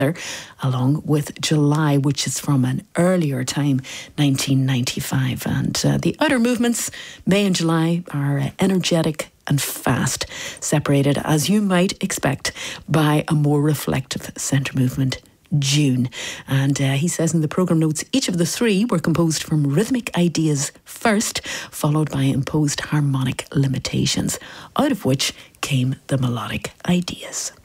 along with July, which is from an earlier time, 1995. And the outer movements, May and July, are energetic and fast, separated, as you might expect, by a more reflective centre movement, June. And he says in the programme notes, each of the three were composed from rhythmic ideas first, followed by imposed harmonic limitations, out of which came the melodic ideas.